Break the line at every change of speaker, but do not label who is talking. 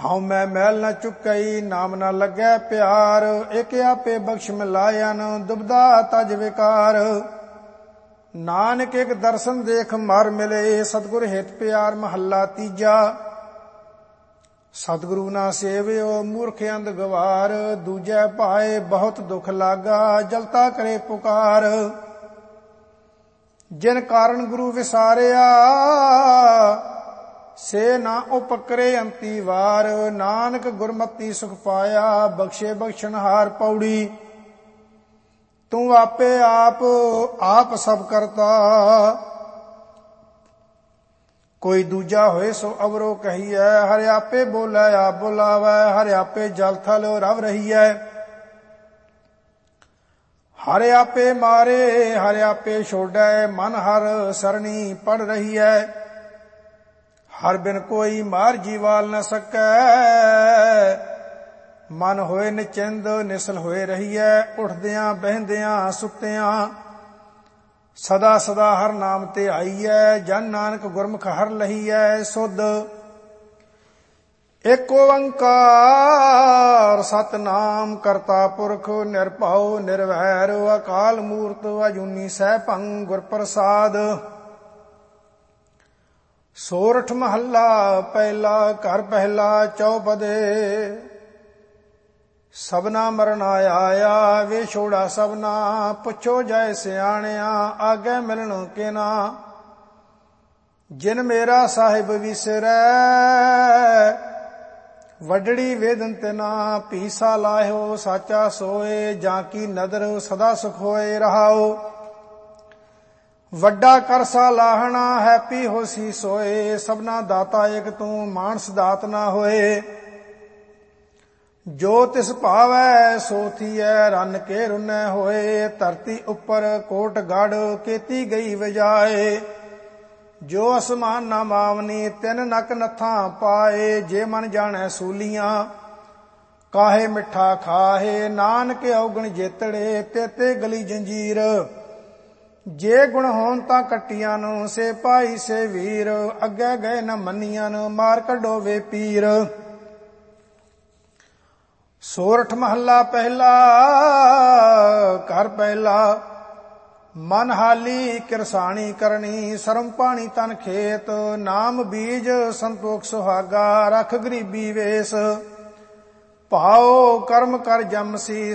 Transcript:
ਹਉ ਮੈਂ ਮੈਲ ਨ ਚੁੱਕਈ ਨਾਮ ਨ ਲੱਗੈ ਪਿਆਰ। ਇਕ ਆਪੇ ਬਖਸ਼ ਮਿਲਾਇਨ ਦੁਬਦਾ ਤਜ ਵਿਕਾਰ। ਨਾਨਕ ਇਕ ਦਰਸ਼ਨ ਦੇਖ ਮਰ ਮਿਲੇ ਸਤਿਗੁਰ ਹਿਤ ਪਿਆਰ। ਮਹੱਲਾ ਤੀਜਾ। ਸਤਿਗੁਰੂ ਨਾ ਸੇਵਿਓ ਮੂਰਖ ਅੰਧ ਗਵਾਰ। ਦੂਜੈ ਭਾਏ ਬਹੁਤ ਦੁਖ ਲਾਗਾ ਜਲਤਾ ਕਰੇ ਪੁਕਾਰ। ਜਿਨ ਕਾਰਨ ਗੁਰੂ ਵਿਸਾਰਿਆ ਸੇ ਨਾ ਉਪਕਰੇ ਅੰਤੀ ਵਾਰ। ਨਾਨਕ ਗੁਰਮਤੀ ਸੁਖ ਪਾਇਆ ਬਖਸ਼ੇ ਬਖਸ਼ਣਹਾਰ। ਪੌੜੀ। ਤੂੰ ਆਪੇ ਆਪ ਸਭ ਕਰਤਾ ਕੋਈ ਦੂਜਾ ਹੋਏ ਸੋ ਅਵਰੋ ਕਹੀਐ। ਹਰਿ ਆਪੇ ਬੋਲੇ ਆਪ ਬੁਲਾਵੈ ਹਰਿ ਆਪੇ ਜਲ ਥਲ ਰਵ ਰਹੀਐ। ਹਰਿ ਆਪੇ ਮਾਰੇ ਹਰਿ ਆਪੇ ਛੋੜੈ ਮਨ ਹਰ ਸਰਣੀ ਪੜ ਰਹੀਐ। ਹਰ ਬਿਨ ਕੋਈ ਮਾਰ ਜੀਵਾਲ ਨ ਸਕੈ। ਮਨ ਹੋਏ ਨਿਚਿੰਦ ਨਿਸਲ ਹੋਏ ਰਹੀਐ। ਉਠਦਿਆਂ ਬਹਿੰਦਿਆਂ ਸੁੱਤਿਆਂ ਸਦਾ ਸਦਾ ਹਰ ਨਾਮ ਤੇ ਆਈਐ। ਜਨ ਨਾਨਕ ਗੁਰਮੁਖ ਹਰ ਲਹੀਐ ਸੁਧ। ਏਕ ਓੰਕਾਰ ਸਤਿਨਾਮ ਕਰਤਾ ਪੁਰਖ ਨਿਰਭਉ ਨਿਰਵੈਰ। ਅਕਾਲ ਮੂਰਤ ਅਜੂਨੀ ਸੈਭੰ ਗੁਰ ਪ੍ਰਸਾਦ। ਸੋਰਠ ਮਹੱਲਾ ਪਹਿਲਾ। ਘਰ ਪਹਿਲਾ ਚੌਪਦੇ। ਸਭਨਾ ਮਰਨ ਆਇਆ ਵੇ ਛੋੜਾ ਸਭਨਾ। ਪੁੱਛੋ ਜੈ ਸਿਆਣਿਆ ਆਗੇ ਮਿਲਣ ਕਿਨਾ। ਜਿਨ ਮੇਰਾ ਸਾਹਿਬ ਵਿਸਰੈ ਵੱਡੜੀ ਵੇਦਨ ਤਿਨਾ। ਪੀਸਾ ਲਾਹਿਓ ਸਾਚਾ ਸੋਏ ਜਾਂ ਕੀ ਨਦਰ ਸਦਾ ਸੁਖ ਹੋਏ ਰਹਾਓ। ਵੱਡਾ ਕਰਸਾ ਲਾਹਣਾ ਹੈਪੀ ਹੋਸੀ ਸੋਏ। ਸਭਨਾ ਦਾਤਾ ਏਕ ਤੂੰ ਮਾਨਸ ਦਾਤ ਨਾ ਹੋਏ। ਜੋ ਤਿਸ ਭਾਵੈ ਸੋ ਥੀਐ ਰੰਨ ਕੇ ਰੁਨੈ ਹੋਏ। ਧਰਤੀ ਉੱਪਰ ਕੋਟ ਗੜ ਕੀਤੀ ਗਈ ਵਜਾਏ। ਜੋ ਅਸਮਾਨ ਨਾ ਮਾਵਨੀ ਤਿੰਨ ਨਕ ਨੱਥਾਂ ਪਾਏ। ਜੇ ਮਨ ਜਾਣੈ ਸੂਲੀਆਂ ਕਾਹੇ ਮਿੱਠਾ ਖਾਹੇ। ਨਾਨਕ ਔਗਣ ਜੇਤੜੇ ਤੇਤੇ ਗਲੀ ਜੰਜੀਰ। ਜੇ ਗੁਣ ਹੋਣ ਤਾਂ ਕੱਟੀਆਂ ਨੂੰ ਸੇ ਭਾਈ ਸੇ ਵੀਰ। ਅੱਗੇ ਗਏ ਨ ਮੰਨੀਆਂ ਮਾਰ ਕੱਢੋ ਵੇ ਪੀਰ। ਸੋਰਠ ਮਹੱਲਾ ਪਹਿਲਾ। ਘਰ ਪਹਿਲਾ। ਮਨ ਹਾਲੀ ਕਿਰਸਾਣੀ ਕਰਨੀ ਸਰਮ ਪਾਣੀ ਤਨ ਖੇਤ। ਨਾਮ ਬੀਜ ਸੰਤੋਖ ਸੁਹਾਗਾ ਰਖ ਗਰੀਬੀ ਵੇਸ। ਭਾਉ ਕਰਮ ਕਰ ਜਮਸੀ